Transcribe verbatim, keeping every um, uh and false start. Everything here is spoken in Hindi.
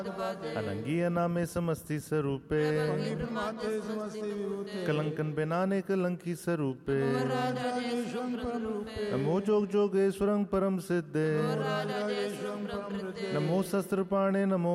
अनंगीय नामे समस्ति स्वरूपे कलंकन बेनाने कलंकी स्वरूपे नमो जोग जोगेश्वरं परम सिद्धे नमो शस्त्र पाणे नमो